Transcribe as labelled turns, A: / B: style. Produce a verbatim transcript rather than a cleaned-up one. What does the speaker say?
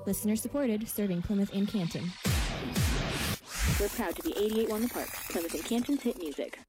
A: Listener supported, serving Plymouth and Canton.
B: We're proud to be eighty-eight one The Park, Plymouth and Canton's hit music.